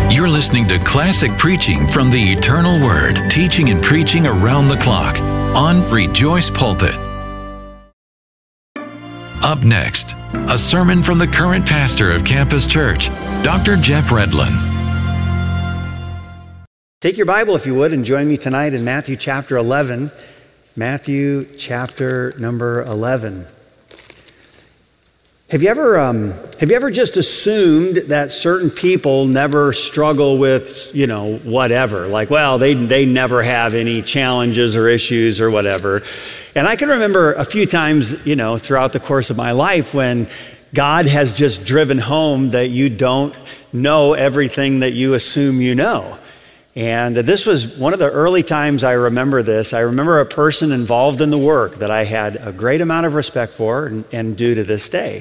You're listening to classic preaching from the Eternal Word, teaching and preaching around the clock on Rejoice Pulpit. Up next, a sermon from the current pastor of Campus Church, Dr. Jeff Redlin. Take your Bible, if you would, and join me tonight in Matthew chapter 11. Matthew chapter number 11. Have you ever just assumed that certain people never struggle with, whatever? Like, well, they never have any challenges or issues or whatever. And I can remember a few times, throughout the course of my life when God has just driven home that you don't know everything that you assume you know. And this was one of the early times I remember this. I remember a person involved in the work that I had a great amount of respect for and do to this day.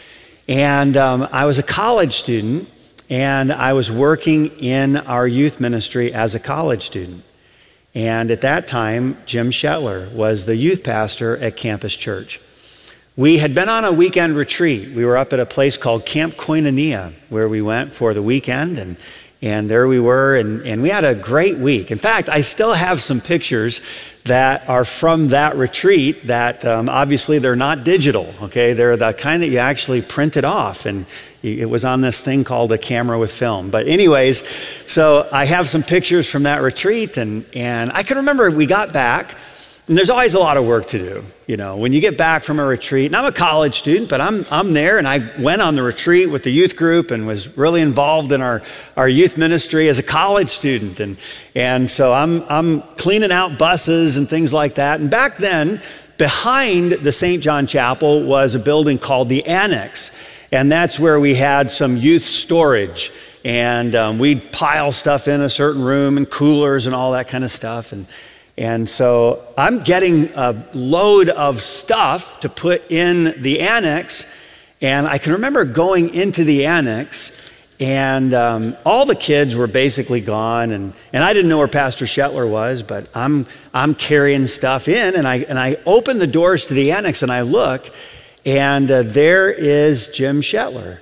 And I was a college student, and I was working in our youth ministry as a college student. And at that time, Jim Shetler was the youth pastor at Campus Church. We had been on a weekend retreat. We were up at a place called Camp Koinonia, where we went for the weekend, and there we were, and we had a great week. In fact, I still have some pictures that are from that retreat that obviously they're not digital, okay? They're the kind that you actually printed off, and it was on this thing called a camera with film. But anyways, so I have some pictures from that retreat, and I can remember we got back, and there's always a lot of work to do, when you get back from a retreat. And I'm a college student, but I'm there, and I went on the retreat with the youth group and was really involved in our youth ministry as a college student. And so I'm cleaning out buses and things like that. And back then, behind the St. John Chapel was a building called the Annex. And that's where we had some youth storage. And we'd pile stuff in a certain room and coolers and all that kind of stuff. And so I'm getting a load of stuff to put in the annex, and I can remember going into the annex, and all the kids were basically gone, and I didn't know where Pastor Shetler was, but I'm carrying stuff in, and I open the doors to the annex, and I look, and there is Jim Shetler.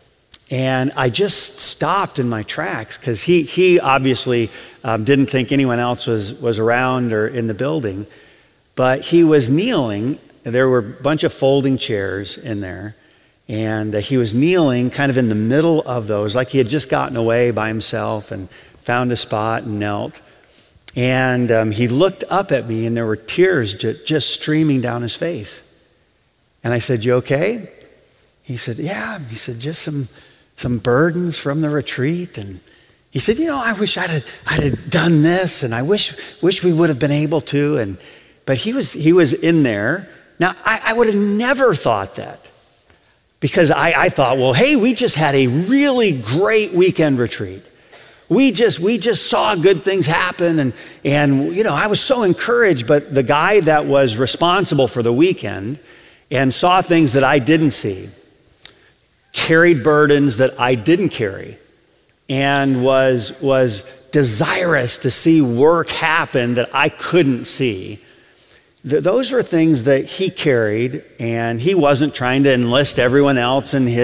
And I just stopped in my tracks because he obviously didn't think anyone else was around or in the building. But he was kneeling. There were a bunch of folding chairs in there. And he was kneeling kind of in the middle of those, like he had just gotten away by himself and found a spot and knelt. And he looked up at me, and there were tears just streaming down his face. And I said, "You okay?" He said, "Yeah." He said, "Just some burdens from the retreat." And he said, "I wish I'd have done this, and I wish we would have been able to." But he was in there. Now, I would have never thought that, because I thought, well, hey, we just had a really great weekend retreat. We just saw good things happen, and I was so encouraged. But the guy that was responsible for the weekend and saw things that I didn't see, carried burdens that I didn't carry, and was desirous to see work happen that I couldn't see. Those were things that he carried, and he wasn't trying to enlist everyone else in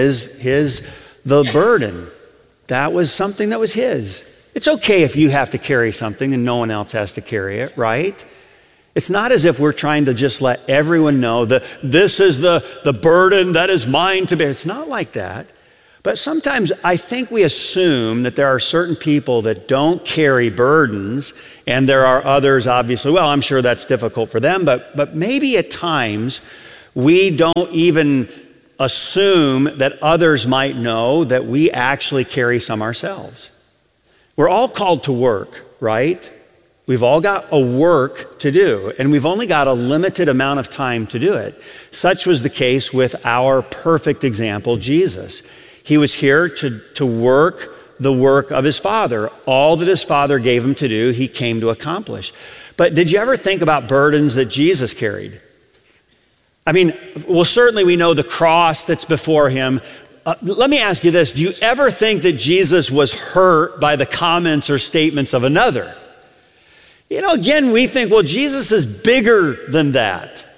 the burden. That was something that was his. It's okay if you have to carry something and no one else has to carry it, right? It's not as if we're trying to just let everyone know that this is the burden that is mine to bear. It's not like that. But sometimes I think we assume that there are certain people that don't carry burdens, and there are others, obviously, well, I'm sure that's difficult for them, but maybe at times we don't even assume that others might know that we actually carry some ourselves. We're all called to work, right? We've all got a work to do, and we've only got a limited amount of time to do it. Such was the case with our perfect example, Jesus. He was here to work the work of his Father. All that his Father gave him to do, he came to accomplish. But did you ever think about burdens that Jesus carried? I mean, well, certainly we know the cross that's before him. Let me ask you this. Do you ever think that Jesus was hurt by the comments or statements of another? Again, we think, well, Jesus is bigger than that.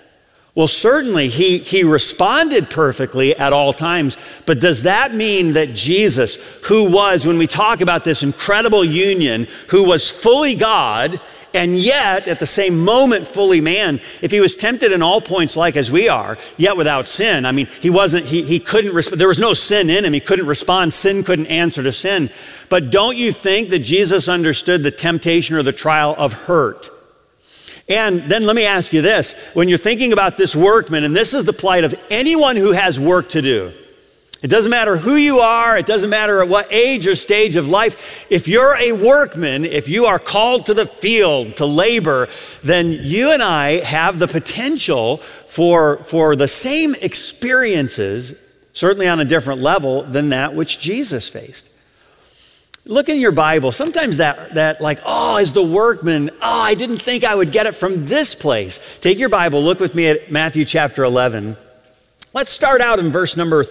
Well, certainly he responded perfectly at all times, but does that mean that Jesus, who was, when we talk about this incredible union, who was fully God and yet at the same moment fully man, if he was tempted in all points like as we are, yet without sin, I mean, he couldn't, there was no sin in him, he couldn't respond, sin couldn't answer to sin. But don't you think that Jesus understood the temptation or the trial of hurt? And then let me ask you this, when you're thinking about this workman, and this is the plight of anyone who has work to do, it doesn't matter who you are, it doesn't matter at what age or stage of life, if you're a workman, if you are called to the field to labor, then you and I have the potential for the same experiences, certainly on a different level than that which Jesus faced. Look in your Bible. Sometimes that like, as the workman, I didn't think I would get it from this place. Take your Bible, look with me at Matthew chapter 11. Let's start out in verse number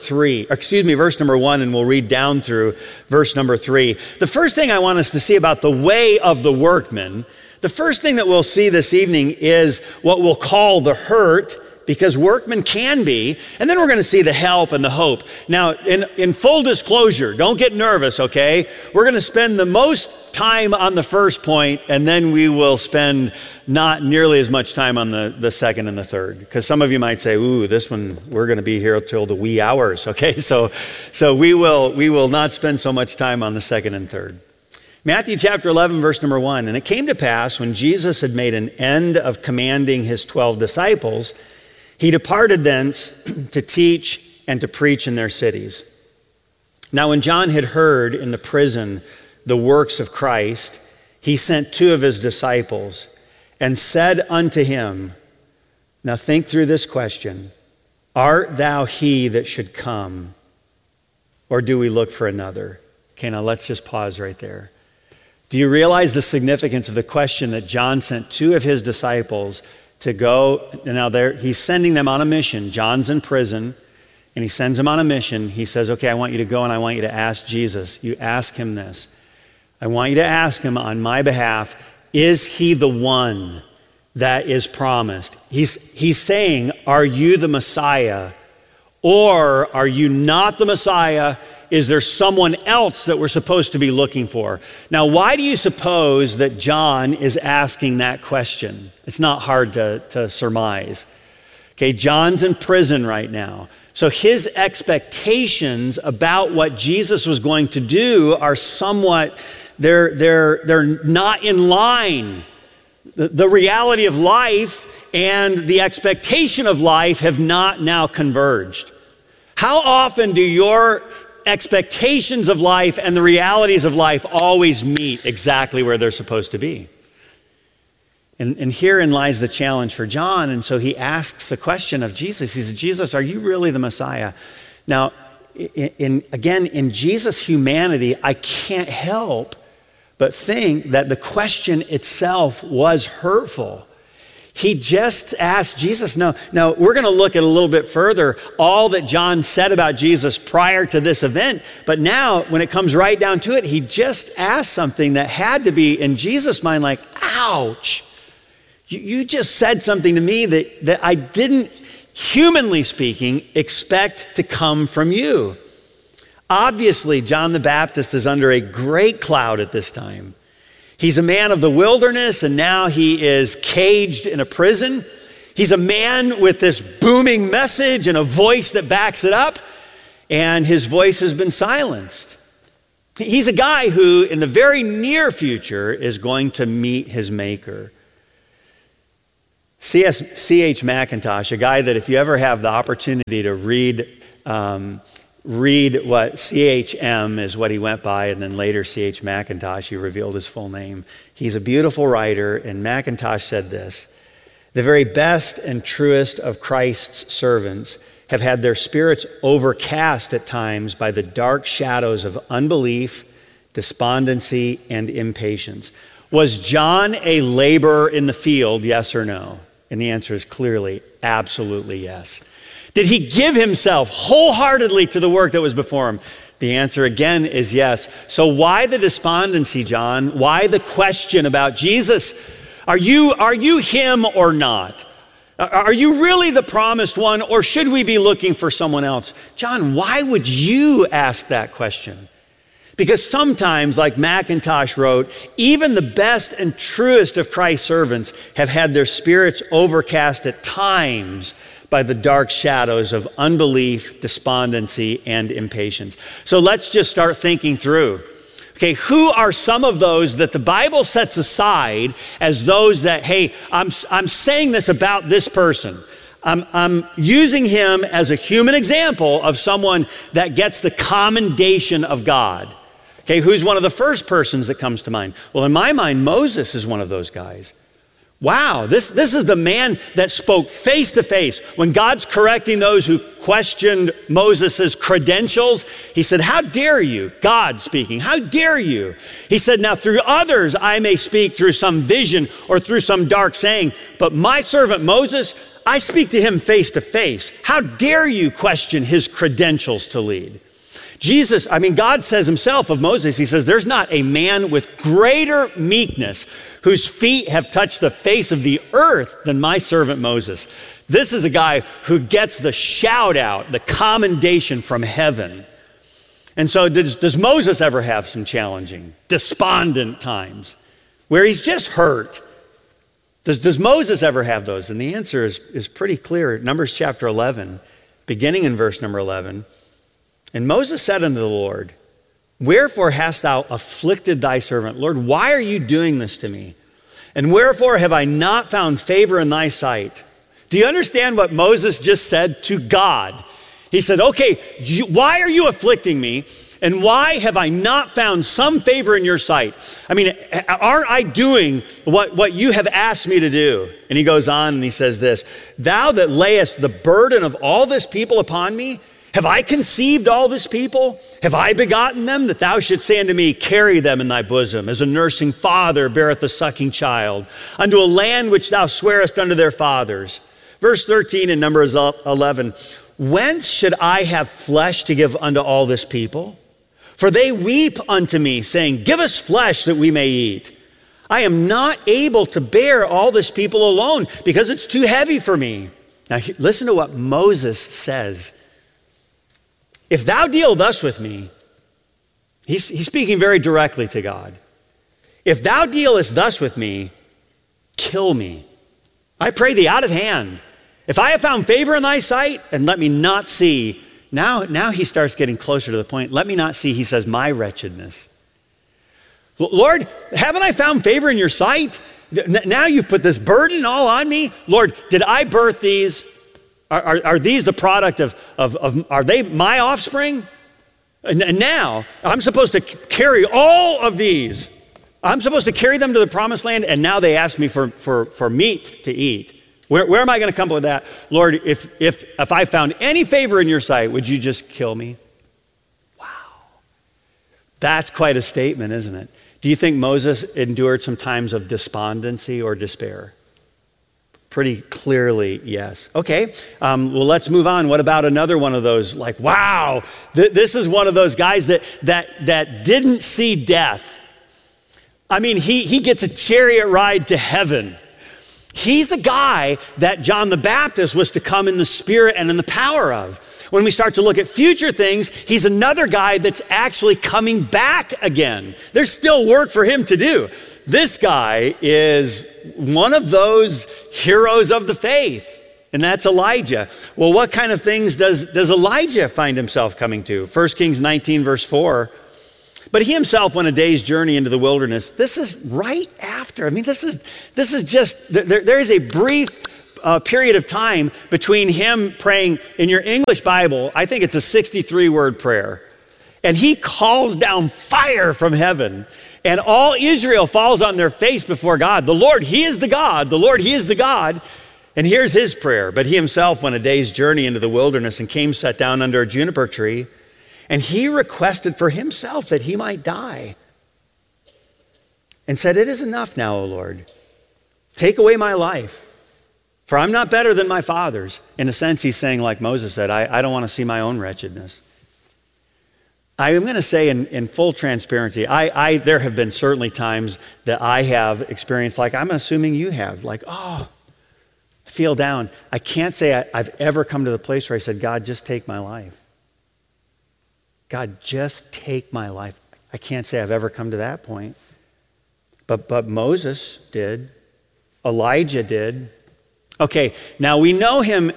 1, and we'll read down through verse number 3. The first thing I want us to see about the way of the workman, the first thing that we'll see this evening is what we'll call the hurt, because workmen can be, and then we're going to see the help and the hope. Now, in full disclosure, don't get nervous, okay? We're going to spend the most time on the first point, and then we will spend not nearly as much time on the second and the third. Because some of you might say, this one, we're going to be here till the wee hours, okay? So we will not spend so much time on the second and third. Matthew chapter 11, verse number 1, and it came to pass when Jesus had made an end of commanding his 12 disciples, he departed thence to teach and to preach in their cities. Now, when John had heard in the prison the works of Christ, he sent 2 of his disciples and said unto him, now think through this question, art thou he that should come, or do we look for another? Okay, now let's just pause right there. Do you realize the significance of the question that John sent 2 of his disciples to go? Now he's sending them on a mission. John's in prison, and he sends them on a mission. He says, okay, I want you to go and I want you to ask Jesus. You ask him this. I want you to ask him on my behalf, is he the one that is promised? He's saying, are you the Messiah? Or are you not the Messiah? Is there someone else that we're supposed to be looking for? Now, why do you suppose that John is asking that question? It's not hard to surmise. Okay, John's in prison right now. So his expectations about what Jesus was going to do are somewhat, they're not in line. The reality of life and the expectation of life have not now converged. How often do your expectations of life and the realities of life always meet exactly where they're supposed to be? And herein lies the challenge for John. And so he asks the question of Jesus. He says, Jesus, are you really the Messiah? Now, in Jesus' humanity, I can't help but think that the question itself was hurtful. He just asked Jesus. Now we're going to look at a little bit further all that John said about Jesus prior to this event. But now, when it comes right down to it, he just asked something that had to be, in Jesus' mind, like, ouch. You just said something to me that I didn't, humanly speaking, expect to come from you. Obviously, John the Baptist is under a great cloud at this time. He's a man of the wilderness, and now he is caged in a prison. He's a man with this booming message and a voice that backs it up, and his voice has been silenced. He's a guy who, in the very near future, is going to meet his maker. C.H. Mackintosh, a guy that if you ever have the opportunity to read what CHM is what he went by, and then later C.H. Mackintosh, he revealed his full name. He's a beautiful writer, and Mackintosh said this: the very best and truest of Christ's servants have had their spirits overcast at times by the dark shadows of unbelief, despondency, and impatience. Was John a laborer in the field, yes or no? And the answer is clearly, absolutely yes. Did he give himself wholeheartedly to the work that was before him? The answer again is yes. So why the despondency, John? Why the question about Jesus? Are you him or not? Are you really the promised one, or should we be looking for someone else? John, why would you ask that question? Because sometimes, like Mackintosh wrote, even the best and truest of Christ's servants have had their spirits overcast at times by the dark shadows of unbelief, despondency, and impatience. So let's just start thinking through. Okay, who are some of those that the Bible sets aside as those that, hey, I'm saying this about this person. I'm using him as a human example of someone that gets the commendation of God. Okay, who's one of the first persons that comes to mind? Well, in my mind, Moses is one of those guys. Wow, this is the man that spoke face to face. When God's correcting those who questioned Moses' credentials, he said, how dare you? God speaking, how dare you? He said, now through others I may speak through some vision or through some dark saying, but my servant Moses, I speak to him face to face. How dare you question his credentials to lead? God says himself of Moses, he says, there's not a man with greater meekness whose feet have touched the face of the earth than my servant Moses. This is a guy who gets the shout out, the commendation from heaven. And so does Moses ever have some challenging, despondent times where he's just hurt? Does Moses ever have those? And the answer is pretty clear. Numbers chapter 11, beginning in verse number 11. And Moses said unto the Lord, wherefore hast thou afflicted thy servant? Lord, why are you doing this to me? And wherefore have I not found favor in thy sight? Do you understand what Moses just said to God? He said, okay, why are you afflicting me? And why have I not found some favor in your sight? I mean, aren't I doing what you have asked me to do? And he goes on and he says this, thou that layest the burden of all this people upon me, have I conceived all this people? Have I begotten them, that thou shouldst say unto me, carry them in thy bosom, as a nursing father beareth a sucking child, unto a land which thou swearest unto their fathers? Verse 13 in Numbers 11, whence should I have flesh to give unto all this people? For they weep unto me, saying, give us flesh that we may eat. I am not able to bear all this people alone, because it's too heavy for me. Now listen to what Moses says. If thou deal thus with me, he's speaking very directly to God. If thou dealest thus with me, kill me. I pray thee out of hand. If I have found favor in thy sight, and let me not see. Now he starts getting closer to the point. Let me not see, he says, my wretchedness. Lord, haven't I found favor in your sight? Now you've put this burden all on me. Lord, did I birth these? Are these the product of are they my offspring? And now I'm supposed to carry all of these. I'm supposed to carry them to the promised land, and now they ask me for meat to eat. Where am I going to come up with that? Lord, if I found any favor in your sight, would you just kill me? Wow. That's quite a statement, isn't it? Do you think Moses endured some times of despondency or despair? Pretty clearly, yes. Okay, well, let's move on. What about another one of those? Like, wow, this is one of those guys that didn't see death. I mean, he gets a chariot ride to heaven. He's a guy that John the Baptist was to come in the spirit and in the power of. When we start to look at future things, he's another guy that's actually coming back again. There's still work for him to do. This guy is one of those heroes of the faith, and that's Elijah. Well, what kind of things does Elijah find himself coming to? 1 Kings 19, verse 4. But he himself went a day's journey into the wilderness. This is right after. I mean, this is just, there is a brief period of time between him praying in your English Bible. I think it's a 63-word prayer. And he calls down fire from heaven. And all Israel falls on their face before God. The Lord, he is the God. The Lord, he is the God. And here's his prayer. But he himself went a day's journey into the wilderness and came, sat down under a juniper tree. And he requested for himself that he might die. And said, it is enough now, O Lord. Take away my life. For I'm not better than my fathers. In a sense, he's saying, like Moses said, I don't want to see my own wretchedness. I am going to say in full transparency, there have been certainly times that I have experienced, like I'm assuming you have, like, oh, feel down. I can't say I've ever come to the place where I said, God, just take my life. God, just take my life. I can't say I've ever come to that point. But Moses did. Elijah did. Okay, now we know him,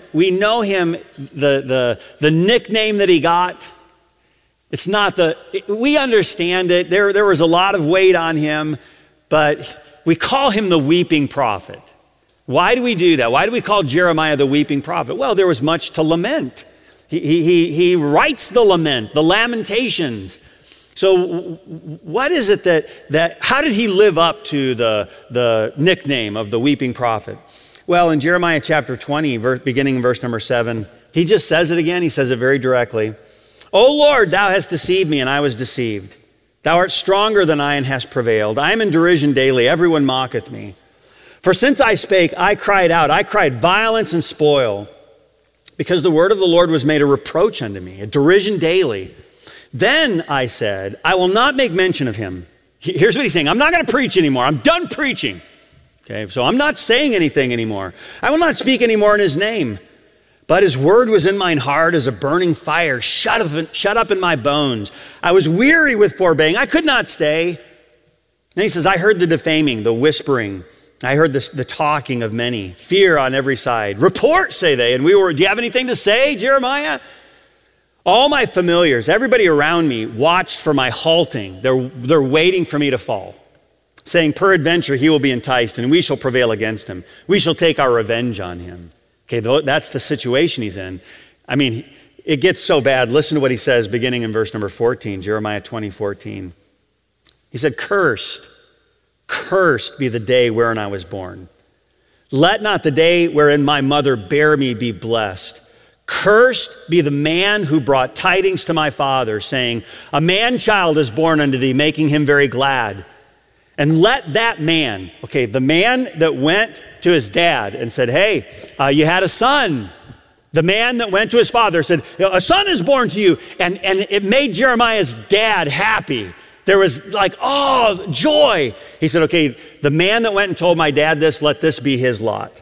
the nickname that he got. It's not we understand it. There was a lot of weight on him, but we call him the weeping prophet. Why do we do that? Why do we call Jeremiah the weeping prophet? Well, there was much to lament. He writes the lament, the lamentations. So what is it that how did he live up to the nickname of the weeping prophet? Well, in Jeremiah chapter 20, beginning in verse number 7, he just says it again. He says it very directly. O Lord, thou hast deceived me, and I was deceived. Thou art stronger than I, and hast prevailed. I am in derision daily. Everyone mocketh me. For since I spake, I cried out. I cried violence and spoil, because the word of the Lord was made a reproach unto me, a derision daily. Then I said, I will not make mention of him. Here's what he's saying. I'm not going to preach anymore. I'm done preaching. Okay, so I'm not saying anything anymore. I will not speak anymore in his name. But his word was in mine heart as a burning fire, shut up in my bones. I was weary with forbearing. I could not stay. Then he says, I heard the defaming, the whispering. I heard the talking of many. Fear on every side. Report, say they. And do you have anything to say, Jeremiah? All my familiars, everybody around me watched for my halting. They're waiting for me to fall, saying, peradventure he will be enticed, and we shall prevail against him. We shall take our revenge on him. Okay, that's the situation he's in. I mean, it gets so bad. Listen to what he says beginning in verse number 14, Jeremiah 20:14. He said, cursed be the day wherein I was born. Let not the day wherein my mother bare me be blessed. Cursed be the man who brought tidings to my father, saying, a man-child is born unto thee, making him very glad. And let that man, okay, the man that went to his dad and said, hey, you had a son. The man that went to his father said, a son is born to you. And it made Jeremiah's dad happy. There was like, oh, joy. He said, okay, the man that went and told my dad this, let this be his lot.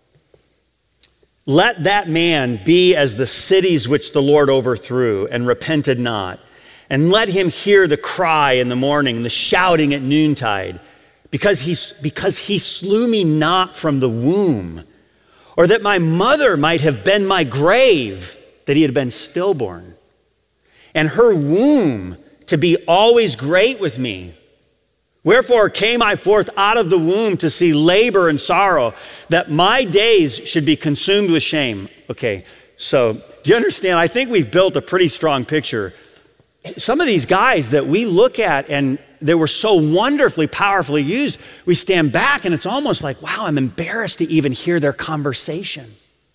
Let that man be as the cities which the Lord overthrew and repented not. And let him hear the cry in the morning, the shouting at noontide, because he slew me not from the womb, or that my mother might have been my grave, that he had been stillborn, and her womb to be always great with me. Wherefore came I forth out of the womb to see labor and sorrow, that my days should be consumed with shame. Okay, so do you understand? I think we've built a pretty strong picture. Some of these guys that we look at and they were so wonderfully, powerfully used, we stand back and it's almost like, wow, I'm embarrassed to even hear their conversation.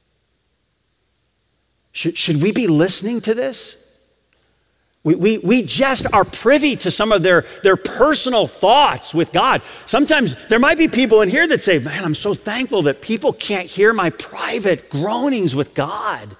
Should we be listening to this? We just are privy to some of their personal thoughts with God. Sometimes there might be people in here that say, man, I'm so thankful that people can't hear my private groanings with God.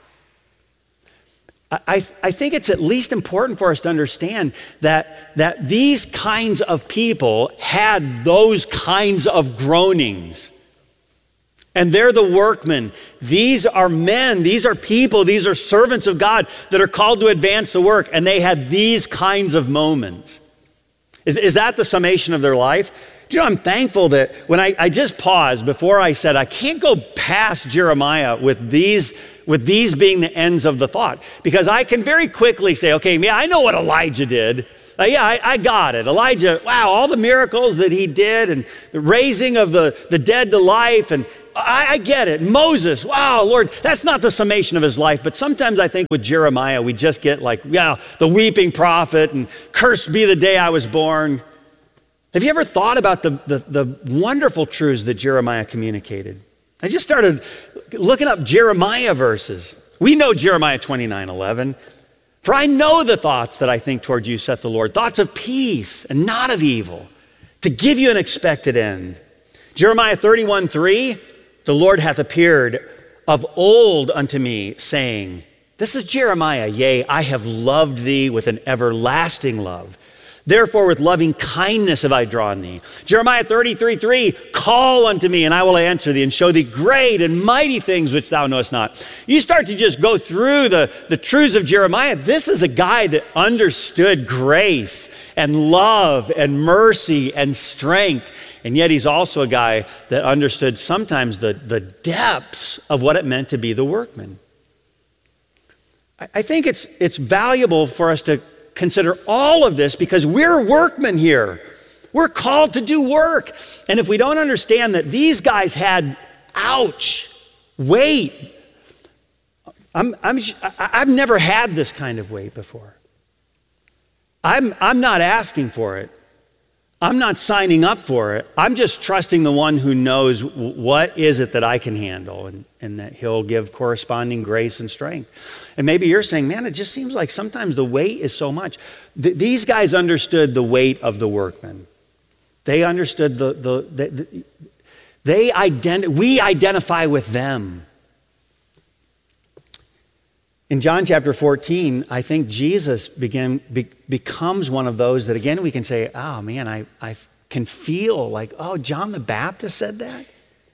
I think it's at least important for us to understand that these kinds of people had those kinds of groanings. And they're the workmen. These are men, these are people, these are servants of God that are called to advance the work. And they had these kinds of moments. Is that the summation of their life? Do you know, I'm thankful that when I just paused before I said, I can't go past Jeremiah with these being the ends of the thought. Because I can very quickly say, okay, yeah, I know what Elijah did. I got it. Elijah, wow, all the miracles that he did and the raising of the dead to life, and I get it. Moses, wow, Lord, that's not the summation of his life. But sometimes I think with Jeremiah, we just get like, yeah, the weeping prophet and cursed be the day I was born. Have you ever thought about the wonderful truths that Jeremiah communicated? I just started looking up Jeremiah verses. We know Jeremiah 29:11. For I know the thoughts that I think toward you, saith the Lord, thoughts of peace and not of evil, to give you an expected end. Jeremiah 31:3, the Lord hath appeared of old unto me, saying, this is Jeremiah, yea, I have loved thee with an everlasting love. Therefore, with loving kindness have I drawn thee. Jeremiah 33:3, call unto me, and I will answer thee, and show thee great and mighty things which thou knowest not. You start to just go through the truths of Jeremiah. This is a guy that understood grace and love and mercy and strength. And yet he's also a guy that understood sometimes the depths of what it meant to be the workman. I think it's valuable for us to consider all of this because we're workmen here. We're called to do work. And if we don't understand that these guys had, weight. I've never had this kind of weight before. I'm not asking for it. I'm not signing up for it. I'm just trusting the one who knows what is it that I can handle and that he'll give corresponding grace and strength. And maybe you're saying, man, it just seems like sometimes the weight is so much. These guys understood the weight of the workman. They understood we identify with them. In John chapter 14, I think Jesus becomes one of those that, again, we can say, oh man, I can feel like, oh, John the Baptist said that?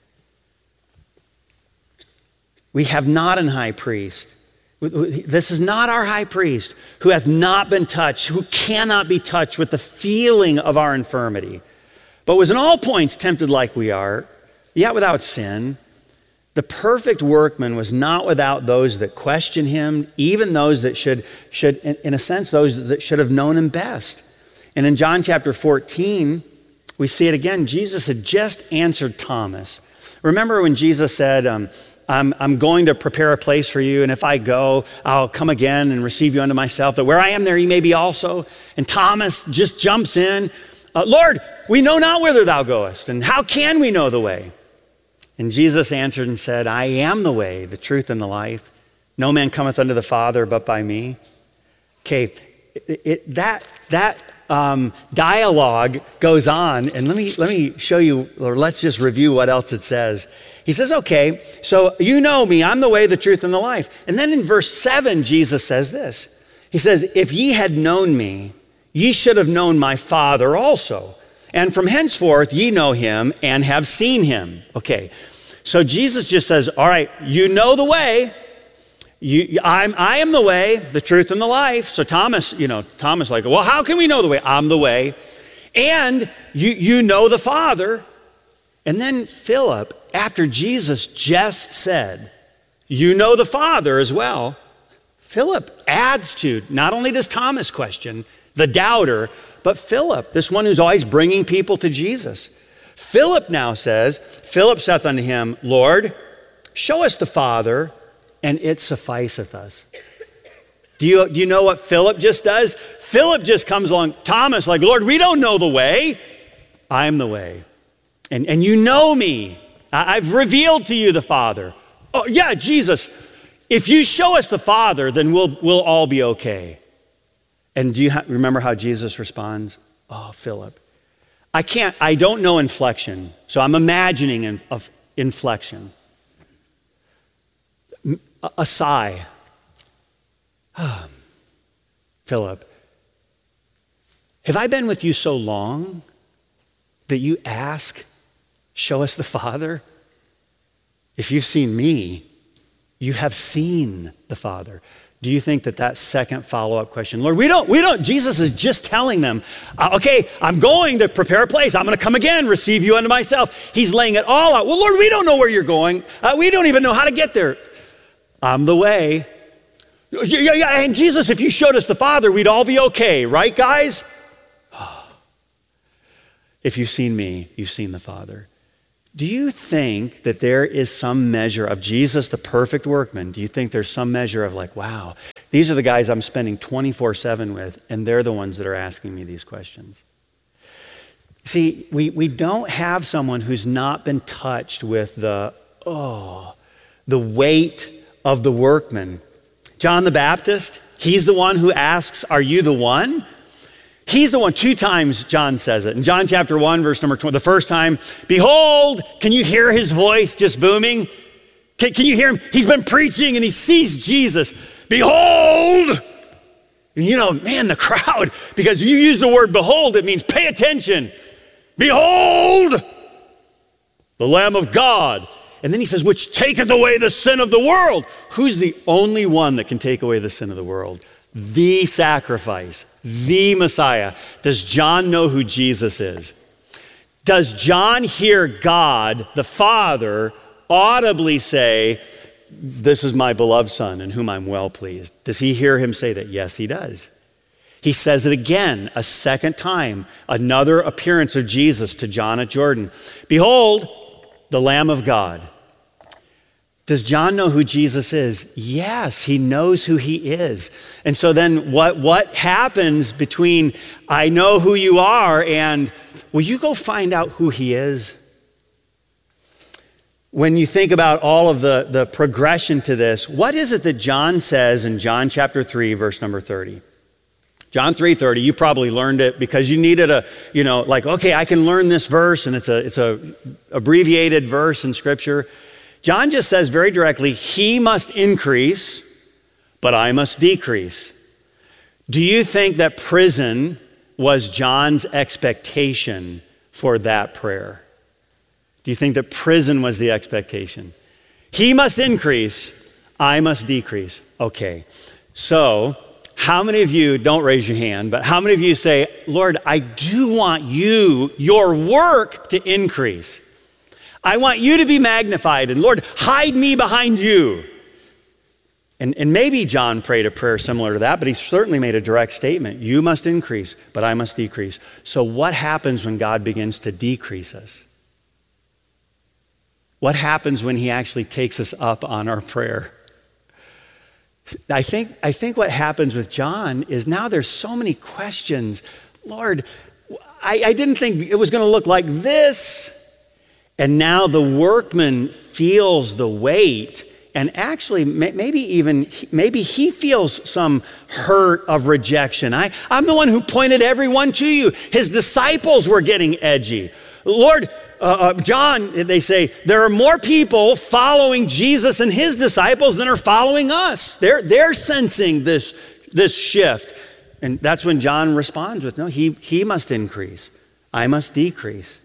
We have not an high priest. This is not our high priest who hath not been touched, who cannot be touched with the feeling of our infirmity, but was in all points tempted like we are, yet without sin. The perfect workman was not without those that question him, even those that should, in a sense, those that should have known him best. And in John chapter 14, we see it again. Jesus had just answered Thomas. Remember when Jesus said, I'm going to prepare a place for you, and if I go, I'll come again and receive you unto myself, that where I am there you may be also. And Thomas just jumps in, Lord, we know not whither thou goest, and how can we know the way? And Jesus answered and said, I am the way, the truth, and the life. No man cometh unto the Father but by me. Okay, that dialogue goes on, and let me show you, or let's just review what else it says. He says, okay, so you know me, I'm the way, the truth, and the life. And then in verse 7, Jesus says this. He says, if ye had known me, ye should have known my Father also. And from henceforth ye know him and have seen him. Okay, so Jesus just says, all right, you know the way. I am the way, the truth, and the life. So Thomas like, well, how can we know the way? I'm the way. And you know the Father. And then Philip, after Jesus just said, you know the Father as well, Philip adds to, not only does Thomas question, the doubter, but Philip, this one who's always bringing people to Jesus. Philip now says, Philip saith unto him, Lord, show us the Father, and it sufficeth us. Do you know what Philip just does? Philip just comes along, Thomas, like, Lord, we don't know the way. I'm the way. And you know me. I've revealed to you the Father. Oh, yeah, Jesus, if you show us the Father, then we'll all be okay. And do you remember how Jesus responds? Oh, Philip, I don't know inflection, so I'm imagining of inflection. A sigh. Philip, have I been with you so long that you ask, show us the Father? If you've seen me, you have seen the Father. Do you think that second follow-up question, Lord, we don't, Jesus is just telling them, okay, I'm going to prepare a place. I'm going to come again, receive you unto myself. He's laying it all out. Well, Lord, we don't know where you're going. We don't even know how to get there. I'm the way. Yeah, and Jesus, if you showed us the Father, we'd all be okay, right, guys? If you've seen me, you've seen the Father. Do you think that there is some measure of Jesus, the perfect workman? Do you think there's some measure of like, wow, these are the guys I'm spending 24/7 with, and they're the ones that are asking me these questions? See, we don't have someone who's not been touched with the weight of the workman. John the Baptist, he's the one who asks, are you the one? He's the one. 2 times John says it. In John chapter 1, verse number 20, the first time, behold, can you hear his voice just booming? Can you hear him? He's been preaching and he sees Jesus. Behold! You know, man, the crowd, because you use the word behold, it means pay attention. Behold, the Lamb of God. And then he says, which taketh away the sin of the world. Who's the only one that can take away the sin of the world? The sacrifice, the Messiah. Does John know who Jesus is? Does John hear God, the Father, audibly say, this is my beloved Son in whom I'm well pleased? Does he hear him say that? Yes, he does. He says it again, a second time, another appearance of Jesus to John at Jordan. Behold, the Lamb of God. Does John know who Jesus is? Yes, he knows who he is. And so then what happens between I know who you are and will you go find out who he is? When you think about all of the progression to this, what is it that John says in John chapter 3, verse number 30? John 3:30, you probably learned it because you needed okay, I can learn this verse, and it's a abbreviated verse in Scripture. John just says very directly, he must increase, but I must decrease. Do you think that prison was John's expectation for that prayer? Do you think that prison was the expectation? He must increase, I must decrease. Okay, so how many of you, don't raise your hand, but how many of you say, Lord, I do want your work to increase. I want you to be magnified, and Lord, hide me behind you. And maybe John prayed a prayer similar to that, but he certainly made a direct statement. You must increase, but I must decrease. So what happens when God begins to decrease us? What happens when he actually takes us up on our prayer? I think what happens with John is now there's so many questions. Lord, I didn't think it was going to look like this. And now the workman feels the weight, and actually maybe he feels some hurt of rejection. I'm the one who pointed everyone to you. His disciples were getting edgy. Lord, John, they say, there are more people following Jesus and his disciples than are following us. They're sensing this shift. And that's when John responds with, no, he must increase. I must decrease.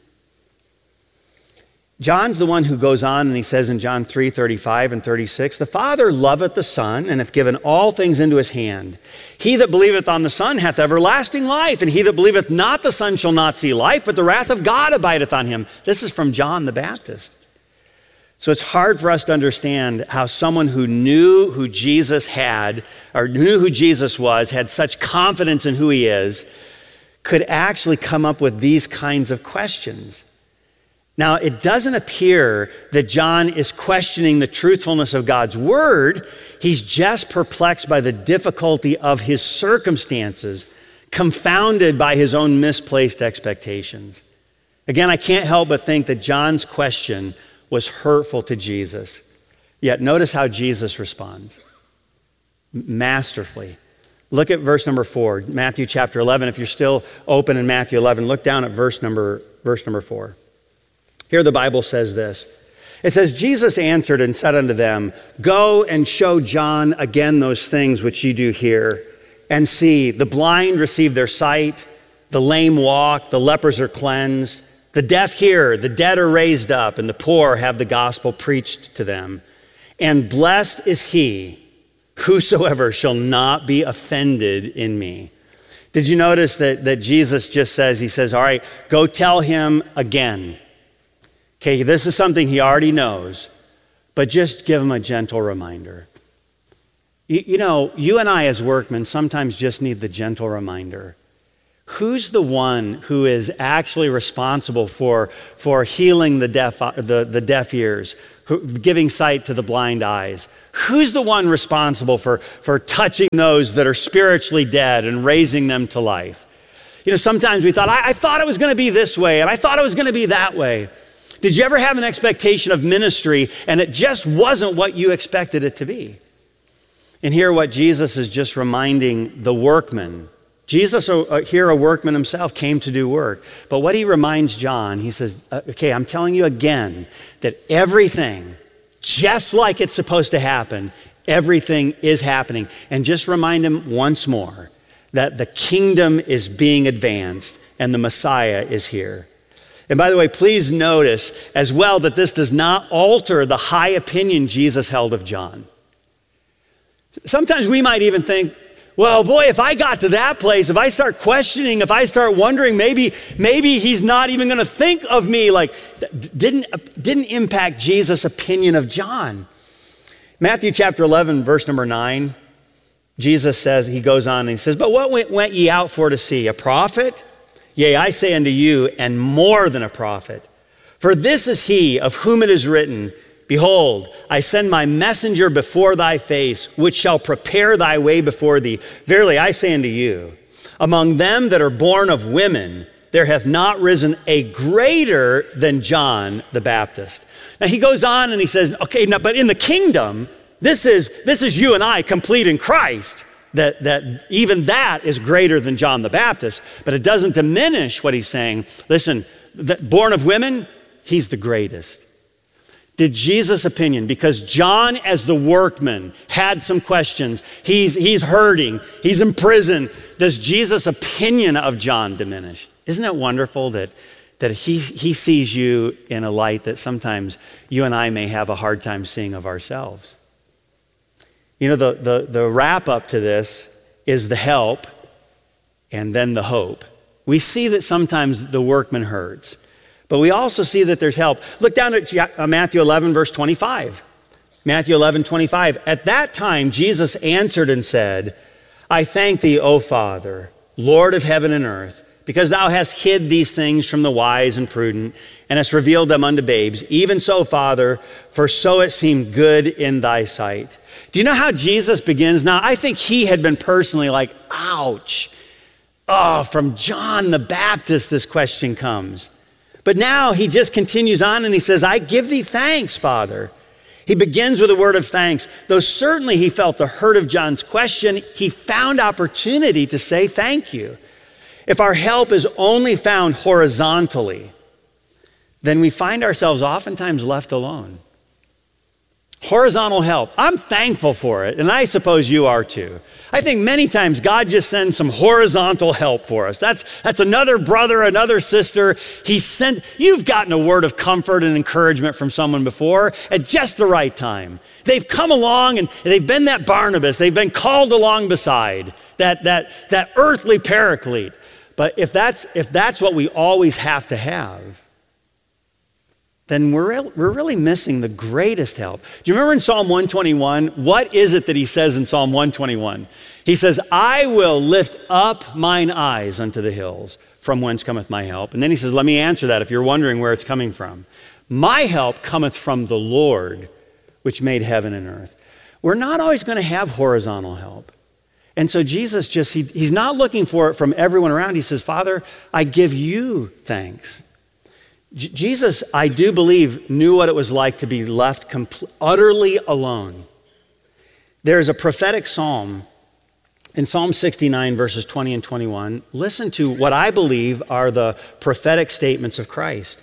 John's the one who goes on and he says in John 3:35 and 36, the Father loveth the Son and hath given all things into his hand. He that believeth on the Son hath everlasting life, and he that believeth not the Son shall not see life, but the wrath of God abideth on him. This is from John the Baptist. So it's hard for us to understand how someone who knew who Jesus had, or knew who Jesus was, had such confidence in who he is, could actually come up with these kinds of questions. Now, it doesn't appear that John is questioning the truthfulness of God's word. He's just perplexed by the difficulty of his circumstances, confounded by his own misplaced expectations. Again, I can't help but think that John's question was hurtful to Jesus. Yet notice how Jesus responds. Masterfully. Look at verse number 4, Matthew chapter 11. If you're still open in Matthew 11, look down at verse number 4. Here the Bible says this. It says, Jesus answered and said unto them, go and show John again those things which ye do hear. And see, the blind receive their sight, the lame walk, the lepers are cleansed, the deaf hear, the dead are raised up, and the poor have the gospel preached to them. And blessed is he whosoever shall not be offended in me. Did you notice that Jesus just says, he says, all right, go tell him again. Okay, this is something he already knows, but just give him a gentle reminder. You know, you and I as workmen sometimes just need the gentle reminder. Who's the one who is actually responsible for healing the deaf ears, giving sight to the blind eyes? Who's the one responsible for touching those that are spiritually dead and raising them to life? You know, sometimes we thought, I thought it was going to be this way, and I thought it was going to be that way. Did you ever have an expectation of ministry and it just wasn't what you expected it to be? And here what Jesus is just reminding the workman. Jesus, here a workman himself, came to do work. But what he reminds John, he says, okay, I'm telling you again that everything, just like it's supposed to happen, everything is happening. And just remind him once more that the kingdom is being advanced and the Messiah is here. And by the way, please notice as well that this does not alter the high opinion Jesus held of John. Sometimes we might even think, well, boy, if I got to that place, if I start questioning, if I start wondering, maybe he's not even going to think of me. Like, didn't impact Jesus' opinion of John. Matthew chapter 11, verse number 9, Jesus says, he goes on and he says, but what went ye out for to see? A prophet? Yea, I say unto you, and more than a prophet. For this is he of whom it is written, behold, I send my messenger before thy face, which shall prepare thy way before thee. Verily I say unto you, among them that are born of women, there hath not risen a greater than John the Baptist. Now he goes on and he says, okay, now, but in the kingdom, this is you and I complete in Christ. That even that is greater than John the Baptist, but it doesn't diminish what he's saying. Listen, born of women, he's the greatest. Did Jesus' opinion, because John as the workman had some questions, he's hurting, he's in prison, does Jesus' opinion of John diminish? Isn't it wonderful that he sees you in a light that sometimes you and I may have a hard time seeing of ourselves? You know, the wrap up to this is the help and then the hope. We see that sometimes the workman hurts, but we also see that there's help. Look down at Matthew 11, verse 25. Matthew 11, 25. At that time, Jesus answered and said, I thank thee, O Father, Lord of heaven and earth, because thou hast hid these things from the wise and prudent, and hast revealed them unto babes. Even so, Father, for so it seemed good in thy sight. Do you know how Jesus begins? Now, I think he had been personally like, ouch. Oh, from John the Baptist, this question comes. But now he just continues on and he says, I give thee thanks, Father. He begins with a word of thanks. Though certainly he felt the hurt of John's question, he found opportunity to say thank you. If our help is only found horizontally, then we find ourselves oftentimes left alone. Horizontal help. I'm thankful for it, and I suppose you are too. I think many times God just sends some horizontal help for us. That's another brother, another sister. You've gotten a word of comfort and encouragement from someone before at just the right time. They've come along and they've been that Barnabas. They've been called along beside that earthly paraclete. But if that's what we always have to have, then we're really missing the greatest help. Do you remember in Psalm 121, what is it that he says in Psalm 121? He says, I will lift up mine eyes unto the hills, from whence cometh my help. And then he says, let me answer that if you're wondering where it's coming from. My help cometh from the Lord, which made heaven and earth. We're not always going to have horizontal help. And so Jesus he's not looking for it from everyone around. He says, Father, I give you thanks. Jesus, I do believe, knew what it was like to be left utterly alone. There is a prophetic psalm in Psalm 69, verses 20 and 21. Listen to what I believe are the prophetic statements of Christ.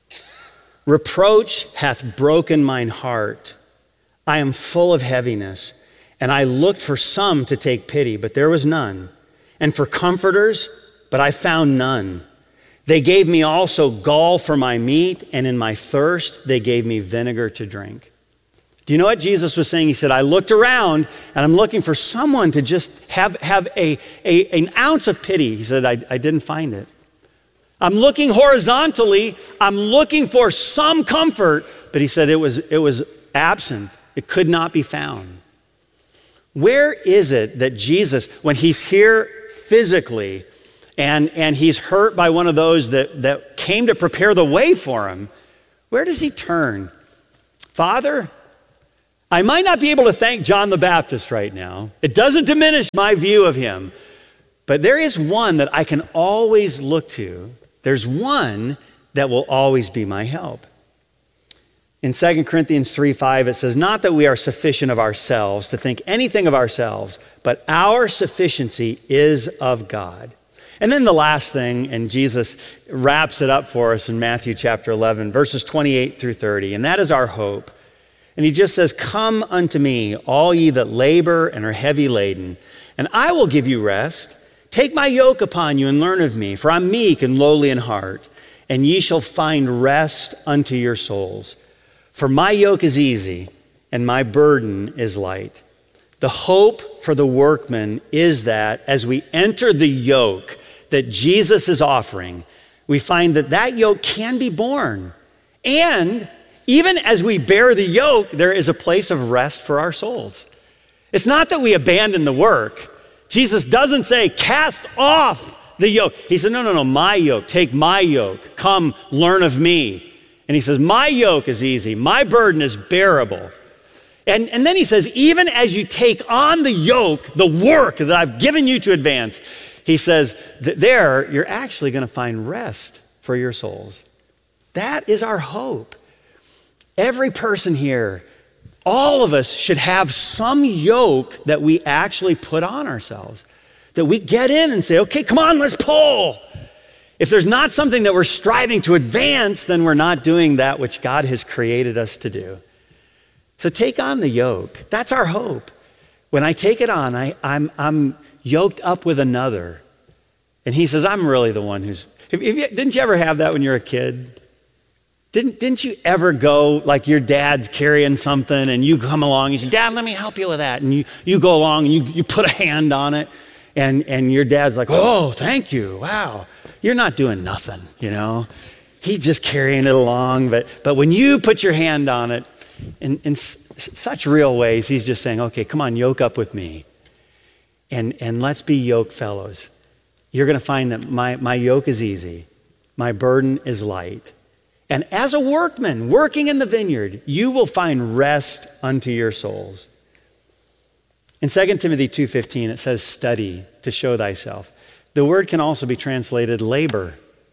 Reproach hath broken mine heart. I am full of heaviness, and I looked for some to take pity, but there was none, and for comforters, but I found none. They gave me also gall for my meat, and in my thirst they gave me vinegar to drink. Do you know what Jesus was saying? He said, I looked around and I'm looking for someone to just have an ounce of pity. He said, I didn't find it. I'm looking horizontally. I'm looking for some comfort, but he said it was absent. It could not be found. Where is it that Jesus, when he's here physically, and he's hurt by one of those that came to prepare the way for him, where does he turn? Father, I might not be able to thank John the Baptist right now. It doesn't diminish my view of him, but there is one that I can always look to. There's one that will always be my help. In 2 Corinthians 3:5, it says, not that we are sufficient of ourselves to think anything of ourselves, but our sufficiency is of God. And then the last thing, and Jesus wraps it up for us in Matthew chapter 11, verses 28 through 30, and that is our hope. And he just says, come unto me, all ye that labor and are heavy laden, and I will give you rest. Take my yoke upon you and learn of me, for I'm meek and lowly in heart, and ye shall find rest unto your souls. For my yoke is easy and my burden is light. The hope for the workman is that as we enter the yoke that Jesus is offering, we find that that yoke can be borne. And even as we bear the yoke, there is a place of rest for our souls. It's not that we abandon the work. Jesus doesn't say, cast off the yoke. He said, no, my yoke, take my yoke. Come, learn of me. And he says, my yoke is easy. My burden is bearable. And then he says, even as you take on the yoke, the work that I've given you to advance, he says, there you're actually going to find rest for your souls. That is our hope. Every person here, all of us should have some yoke that we actually put on ourselves, that we get in and say, okay, come on, let's pull. If there's not something that we're striving to advance, then we're not doing that which God has created us to do. So take on the yoke. That's our hope. When I take it on, I'm yoked up with another. And he says, I'm really the one who's... Didn't you ever have that when you were a kid? Didn't you ever go, like your dad's carrying something and you come along and you say, Dad, let me help you with that. And you go along and you put a hand on it and your dad's like, oh, thank you, wow. You're not doing nothing, you know. He's just carrying it along. But when you put your hand on it, in such real ways, he's just saying, okay, come on, yoke up with me. And let's be yoke fellows. You're going to find that my yoke is easy. My burden is light. And as a workman working in the vineyard, you will find rest unto your souls. In 2 Timothy 2:15, it says, study to show thyself. The word can also be translated labor,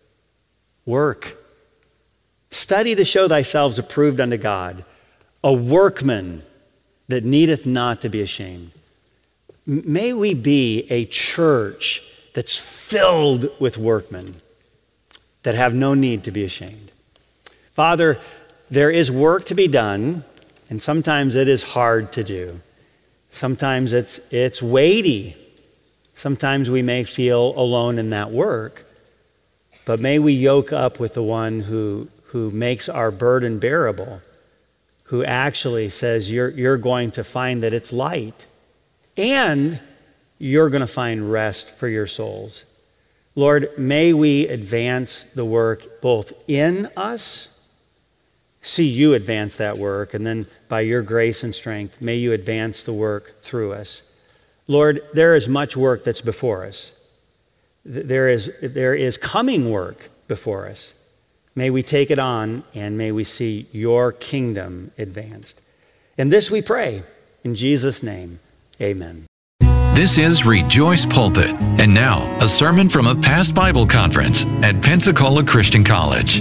work. Study to show thyself approved unto God, a workman that needeth not to be ashamed. May we be a church that's filled with workmen that have no need to be ashamed. Father, there is work to be done, and sometimes it is hard to do. Sometimes it's weighty. Sometimes we may feel alone in that work, but may we yoke up with the one who makes our burden bearable, who actually says you're going to find that it's light, and you're going to find rest for your souls. Lord, may we advance the work both in us, see you advance that work, and then by your grace and strength, may you advance the work through us. Lord, there is much work that's before us. There is coming work before us. May we take it on, and may we see your kingdom advanced. And this we pray in Jesus' name, amen. This is Rejoice Pulpit. And now, a sermon from a past Bible conference at Pensacola Christian College.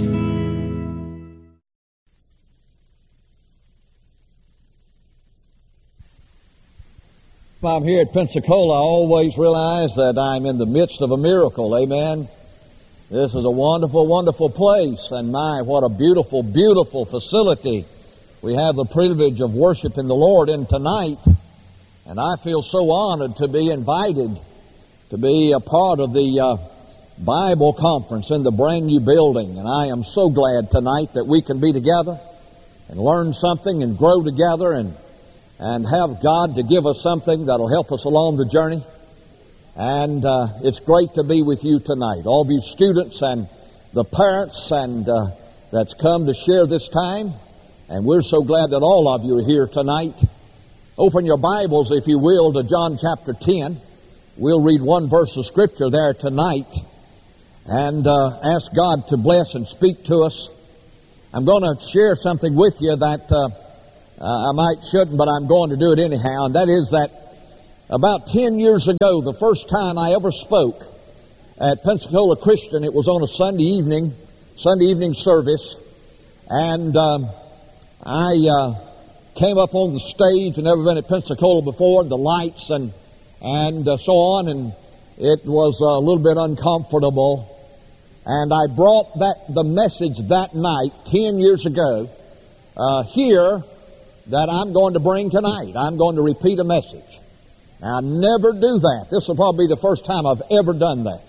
If I'm here at Pensacola, I always realize that I'm in the midst of a miracle. Amen. This is a wonderful, wonderful place. And my, what a beautiful, beautiful facility we have the privilege of worshiping the Lord in tonight. And I feel so honored to be invited to be a part of the Bible conference in the brand new building. And I am so glad tonight that we can be together and learn something and grow together and have God to give us something that'll help us along the journey. And it's great to be with you tonight, all of you students and the parents and that's come to share this time. And we're so glad that all of you are here tonight. Open your Bibles, if you will, to John chapter 10. We'll read one verse of Scripture there tonight and ask God to bless and speak to us. I'm going to share something with you that I shouldn't, but I'm going to do it anyhow, and that is that about 10 years ago, the first time I ever spoke at Pensacola Christian, it was on a Sunday evening service, and I came up on the stage and never been at Pensacola before, and the lights and so on, and it was a little bit uncomfortable. And I brought the message that night 10 years ago here that I'm going to bring tonight. I'm going to repeat a message. Now, I never do that. This will probably be the first time I've ever done that.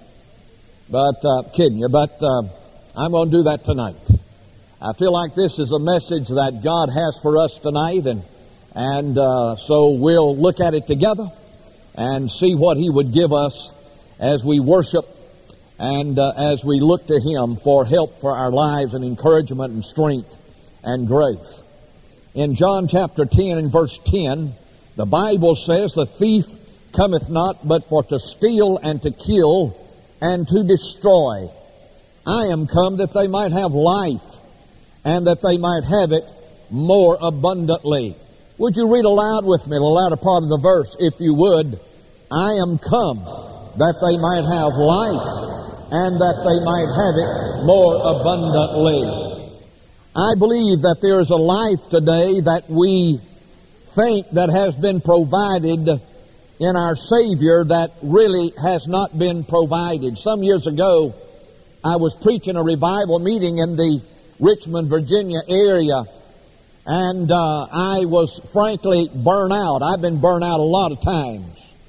But, kidding you, but I'm going to do that tonight. I feel like this is a message that God has for us tonight, and so we'll look at it together and see what He would give us as we worship and as we look to Him for help for our lives and encouragement and strength and grace. In John chapter 10 and verse 10, the Bible says, "The thief cometh not but for to steal and to kill and to destroy. I am come that they might have life, and that they might have it more abundantly." Would you read aloud with me the latter part of the verse, if you would? I am come that they might have life, and that they might have it more abundantly. I believe that there is a life today that we think that has been provided in our Savior that really has not been provided. Some years ago, I was preaching a revival meeting in the Richmond, Virginia area, and I was frankly burnt out. I've been burnt out a lot of times.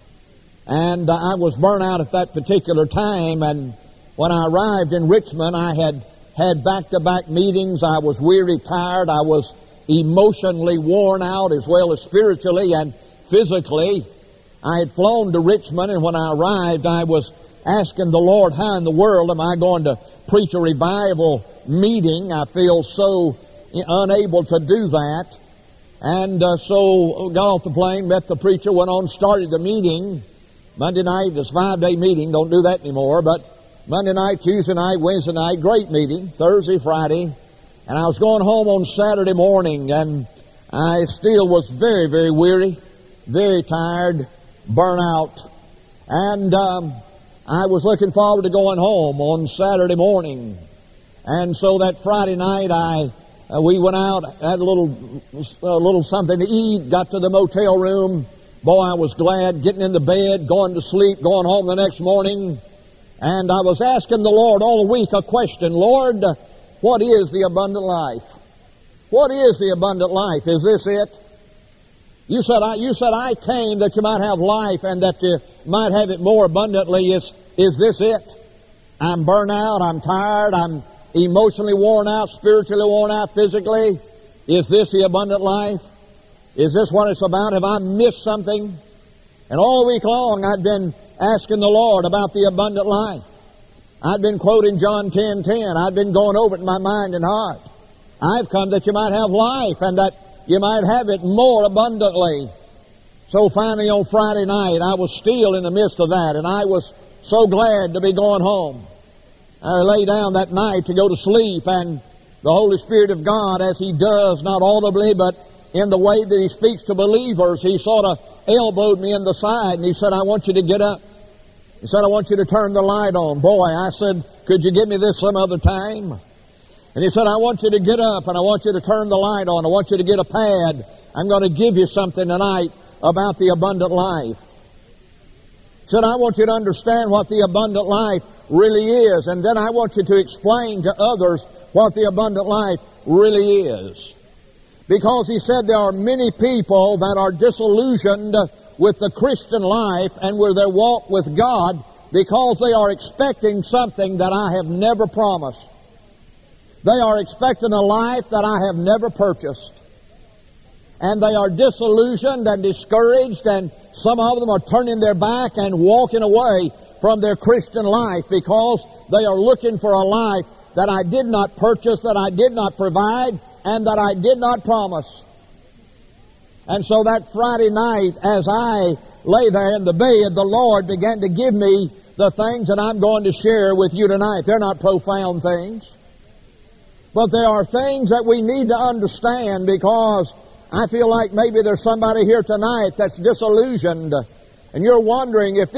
And I was burnt out at that particular time, and when I arrived in Richmond, I had back-to-back meetings. I was weary, tired. I was emotionally worn out as well as spiritually and physically. I had flown to Richmond, and when I arrived, I was asking the Lord, how in the world am I going to preach a revival meeting? I feel so unable to do that. And so got off the plane, met the preacher, went on, started the meeting. Monday night, it's a 5-day meeting, don't do that anymore, but Monday night, Tuesday night, Wednesday night, great meeting, Thursday, Friday. And I was going home on Saturday morning, and I still was very, very weary, very tired, burnt out. And I was looking forward to going home on Saturday morning. And so that Friday night, we went out, had a little something to eat, got to the motel room. Boy, I was glad, getting in the bed, going to sleep, going home the next morning. And I was asking the Lord all the week a question, Lord, what is the abundant life? What is the abundant life? Is this it? You said I came that you might have life and that you might have it more abundantly. Is this it? I'm burnt out, I'm tired, I'm emotionally worn out, spiritually worn out, physically. Is this the abundant life? Is this what it's about? Have I missed something? And all week long I'd been asking the Lord about the abundant life. I'd been quoting John 10:10. I'd been going over it in my mind and heart. I've come that you might have life and that you might have it more abundantly. So finally on Friday night, I was still in the midst of that, and I was so glad to be going home. I lay down that night to go to sleep, and the Holy Spirit of God, as He does, not audibly, but in the way that He speaks to believers, He sort of elbowed me in the side, and He said, I want you to get up. He said, I want you to turn the light on. Boy, I said, could you give me this some other time? And He said, I want you to get up, and I want you to turn the light on. I want you to get a pad. I'm going to give you something tonight about the abundant life. He said, I want you to understand what the abundant life really is, and then I want you to explain to others what the abundant life really is. Because He said there are many people that are disillusioned with the Christian life and with their walk with God because they are expecting something that I have never promised. They are expecting a life that I have never purchased. And they are disillusioned and discouraged, and some of them are turning their back and walking away from their Christian life because they are looking for a life that I did not purchase, that I did not provide, and that I did not promise. And so that Friday night, as I lay there in the bed, the Lord began to give me the things that I'm going to share with you tonight. They're not profound things, but they are things that we need to understand, because I feel like maybe there's somebody here tonight that's disillusioned, and you're wondering if